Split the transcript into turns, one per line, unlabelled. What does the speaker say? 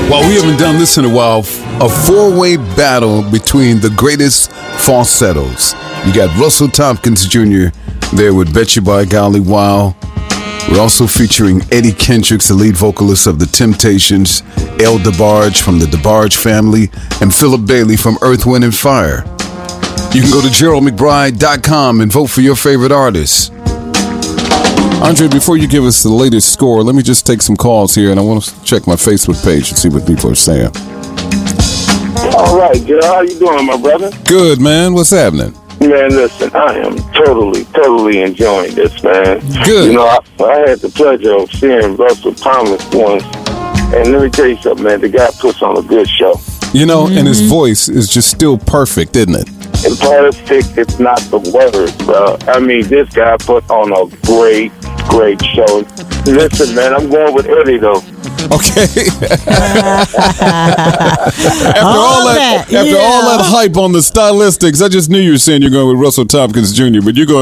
Well, we haven't done this in a while. A four-way battle between the greatest falsettos. You got Russell Tompkins Jr. there with Bet You By Golly Wow. We're also featuring Eddie Kendricks, the lead vocalist of The Temptations, El DeBarge from the DeBarge family, and Philip Bailey from Earth, Wind & Fire. You can go to GeraldMcBride.com and vote for your favorite artists. Andre, before you give us the latest score, let me just take some calls here, and I want to check my Facebook page and see what people are saying.
All right, Gerald, how you doing, my brother?
Good, man. What's happening?
Man, listen, I am totally enjoying this, man.
Good.
You know, I had the pleasure of seeing Russell Thomas once, and let me tell you something, man, the guy puts on a good show.
You know, and his voice is just still perfect, isn't it?
And perfect, it's not the words, bro. I mean, this guy put on a great show. Listen, man, I'm going with Eddie, though.
Okay. After all that hype on the stylistics, I just knew you were saying you're going with Russell Tompkins Jr., but you're going